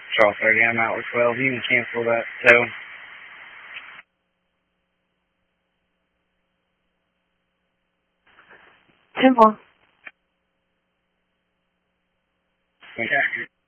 12:30. I'm out with 12. You can cancel that too. Simple. Okay.